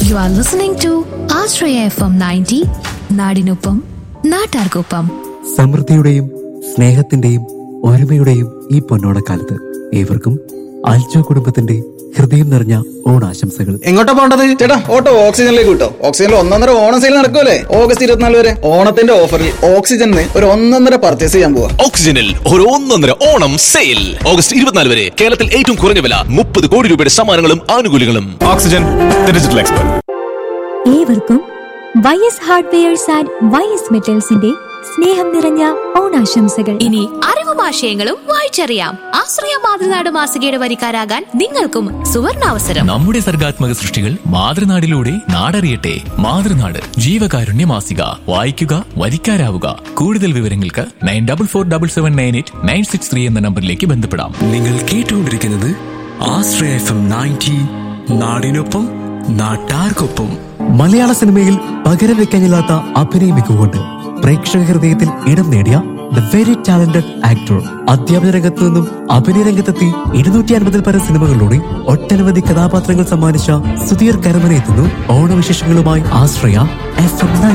You are listening to Ashraya FM 90, നാടിനൊപ്പം നാട്ടാർക്കൊപ്പം. സമൃദ്ധിയുടെയും സ്നേഹത്തിന്റെയും ഒരുമയുടെയും ഈ പൊന്നോണക്കാലത്ത് ഏവർക്കും ആൽജോ കുടുംബത്തിന്റെ ഹൃദയം നിറഞ്ഞ ഓണാശംസകൾ. എങ്ങോട്ടാ പോണ്ടത് ചേട്ടാ? ഓട്ടോ ഓക്സിജനിലേക്ക് കിട്ടോ. ഓക്സിജനിൽ 1.5 ഓണം സെയിൽ നടക്കുമല്ലേ? August 24 വരെ ഓണത്തിന്റെ ഓഫറിൽ ഓക്സിജനിൽ ഒരു 1.5 പർച്ചേസ് ചെയ്യാൻ പോവാ. ഓക്സിജനിൽ ഒരു 1.5 ഓണം സെയിൽ August 24 വരെ. കേരളത്തിൽ ഏറ്റവും കുറഞ്ഞ വില, 30 കോടി രൂപയുടെ സമ്മാനങ്ങളും ആനുകൂല്യങ്ങളും. Oxygen, the digital expert. ഏവർക്കും YS ഹാർഡ്വെയർസ് ആൻഡ് YS മെറ്റൽസിന്റെ സ്നേഹം നിറഞ്ഞ ഓണാശംസകൾ. ഇനി അറിവും ആശയങ്ങളും വായിച്ചറിയാം. ആശ്രയ മാതൃനാട് മാസികയുടെ വരിക്കാരാകാൻ നിങ്ങൾക്കും സുവർണാവസരം. നമ്മുടെ സർഗാത്മക സൃഷ്ടികൾ മാതൃനാടിലൂടെ നാടറിയട്ടെ. മാതൃനാട് ജീവകാരുണ്യ മാസിക. വായിക്കുക, വരിക്കാരാവുക. കൂടുതൽ വിവരങ്ങൾക്ക് 9447798963 എന്ന നമ്പറിലേക്ക് ബന്ധപ്പെടാം. നിങ്ങൾ കേട്ടുകൊണ്ടിരിക്കുന്നത് ആശ്രയ FM 90, നാടിനൊപ്പം നാട്ടാർക്കൊപ്പം. മലയാള സിനിമയിൽ പകരം വെക്കാനില്ലാത്ത അഭിനയ മികവുകൊണ്ട് പ്രേക്ഷക ഹൃദയത്തിൽ ഇടം നേടിയ ദ വെരി ടാലന്റഡ് ആക്ടർ. അധ്യാപന രംഗത്തു നിന്നും അഭിനയ രംഗത്തെത്തി 250 പരം സിനിമകളിലൂടെ ഒട്ടനവധി കഥാപാത്രങ്ങൾ സമ്മാനിച്ച സുധീർ കരമന എത്തുന്നു ഓണവിശേഷങ്ങളുമായി ആശ്രയ FM 90.